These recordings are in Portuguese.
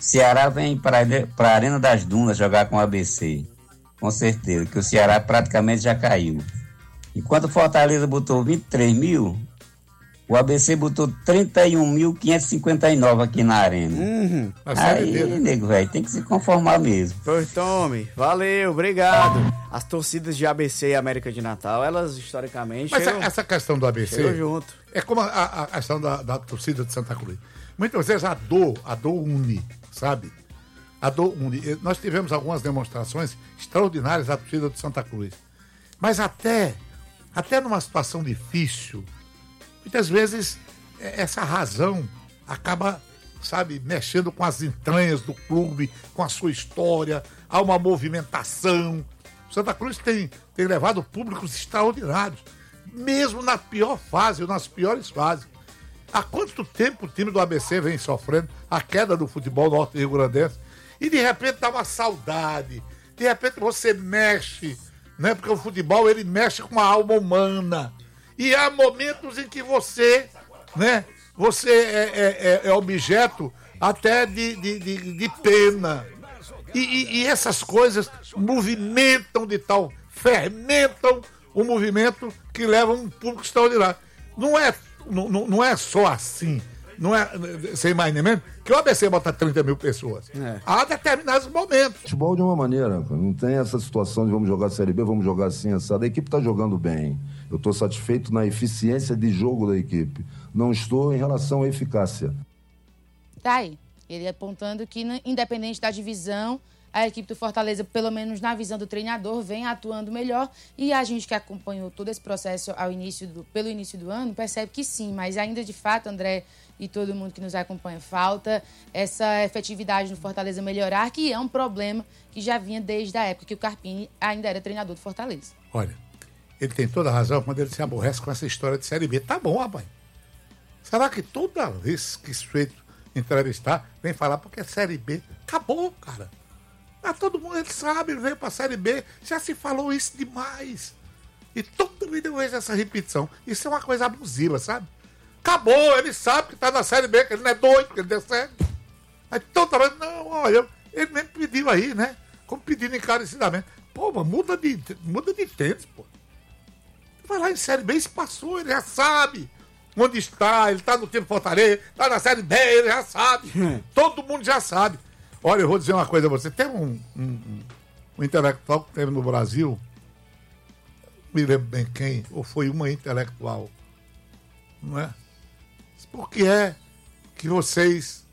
Ceará vem para a Arena das Dunas jogar com o ABC. Com certeza, que o Ceará praticamente já caiu. Enquanto o Fortaleza botou 23 mil, o ABC botou 31.559 aqui na Arena. Aí, nego, velho, tem que se conformar mesmo. Pois tome, valeu, obrigado. As torcidas de ABC e América de Natal, elas historicamente... Mas essa questão do ABC... Chegou junto. É como a questão da torcida de Santa Cruz. Muitas vezes a dor une, sabe? A dor une. Nós tivemos algumas demonstrações extraordinárias da torcida de Santa Cruz. Mas até numa situação difícil, muitas vezes essa razão acaba, sabe, mexendo com as entranhas do clube, com a sua história, há uma movimentação. Santa Cruz tem levado públicos extraordinários, mesmo na pior fase, ou nas piores fases. Há quanto tempo o time do ABC vem sofrendo a queda do futebol norte-rio-grandense? E de repente dá uma saudade, de repente você mexe, né? Porque o futebol, ele mexe com a alma humana. E há momentos em que você, né? Você é objeto até de pena. E essas coisas movimentam fermentam o movimento que leva um público extraordinário. Não é só assim, não é sem mais nem menos, que o ABC bota 30 mil pessoas. Há determinados momentos. Futebol de uma maneira, não tem essa situação de vamos jogar Série B, vamos jogar assim, assado. A equipe está jogando bem. Eu estou satisfeito na eficiência de jogo da equipe. Não estou em relação à eficácia. Tá aí. Ele apontando que, independente da divisão, a equipe do Fortaleza, pelo menos na visão do treinador, vem atuando melhor. E a gente que acompanhou todo esse processo pelo início do ano, percebe que sim. Mas ainda, de fato, André e todo mundo que nos acompanha, falta essa efetividade no Fortaleza melhorar, que é um problema que já vinha desde a época que o Carpini ainda era treinador do Fortaleza. Olha, ele tem toda a razão quando ele se aborrece com essa história de Série B. Tá bom, rapaz. Será que toda vez que sujeito entrevistar, vem falar porque é Série B? Acabou, cara. Ah, todo mundo, ele sabe, ele veio pra Série B, já se falou isso demais. E toda vida eu vejo essa repetição. Isso é uma coisa abusiva, sabe? Acabou, ele sabe que tá na Série B, que ele não é doido, que ele descende. Aí toda vez, não, olha, ele mesmo pediu aí, né? Como pedindo encarecidamente. Pô, mas muda de tênis, pô. Vai lá em Série B, isso passou, ele já sabe onde está, ele tá no time Fortaleza, tá na Série B, ele já sabe. Todo mundo já sabe. Olha, eu vou dizer uma coisa a você. Tem um intelectual que teve no Brasil, não me lembro bem quem, ou foi uma intelectual, não é? Por que é que vocês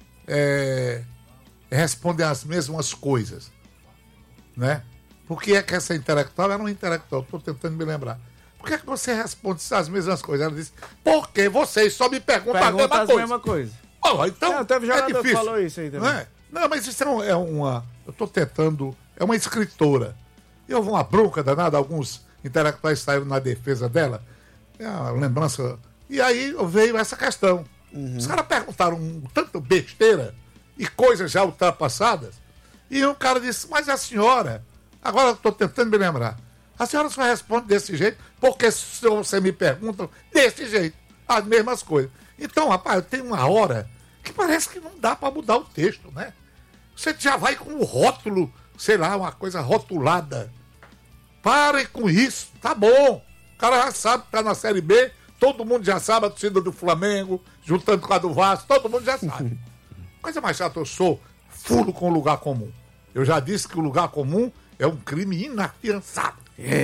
respondem as mesmas coisas, né? Por que é que essa intelectual era uma intelectual? Estou tentando me lembrar. Por que é que você responde as mesmas coisas? Ela disse, porque vocês só me perguntam a mesma coisa. Oh, então, teve jogador difícil, que falou isso aí também. Não é? Não, mas isso é uma... Eu estou tentando... É uma escritora. E houve uma bronca danada, alguns intelectuais saíram na defesa dela. É uma lembrança... E aí veio essa questão. Os caras perguntaram tanto besteira e coisas já ultrapassadas. E um cara disse, mas a senhora... Agora eu estou tentando me lembrar. A senhora só responde desse jeito porque se você me pergunta desse jeito. As mesmas coisas. Então, rapaz, tem uma hora que parece que não dá para mudar o texto, né? Você já vai com o rótulo, sei lá, uma coisa rotulada. Parem com isso, tá bom. O cara já sabe que tá na Série B, todo mundo já sabe, a torcida do Flamengo, juntando com a do Vasco, todo mundo já sabe. Coisa mais chata, eu sou furo com o lugar comum. Eu já disse que o lugar comum é um crime inafiançável.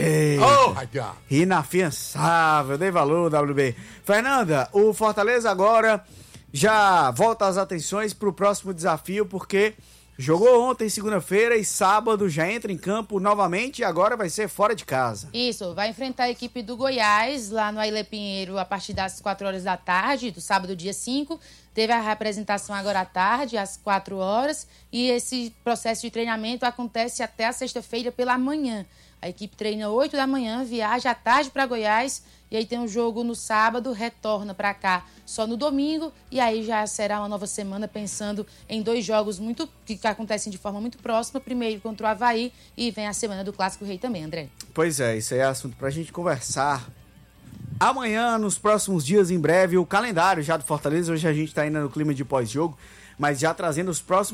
Inafiançável, dei valor, WB. Fernanda, o Fortaleza agora já volta as atenções para o próximo desafio, porque jogou ontem, segunda-feira, e sábado já entra em campo novamente e agora vai ser fora de casa. Isso, vai enfrentar a equipe do Goiás, lá no Ailê Pinheiro, a partir das 4 horas da tarde, do sábado, dia 5. Teve a representação agora à tarde, às 4 horas, e esse processo de treinamento acontece até a sexta-feira pela manhã. A equipe treina 8 da manhã, viaja à tarde para Goiás, e aí tem um jogo no sábado, retorna para cá só no domingo, e aí já será uma nova semana pensando em 2 jogos que acontecem de forma muito próxima, primeiro contra o Avaí, e vem a semana do Clássico Rei também, André. Pois é, isso aí é assunto pra gente conversar amanhã, nos próximos dias, em breve, o calendário já do Fortaleza. Hoje a gente tá ainda no clima de pós-jogo, mas já trazendo os próximos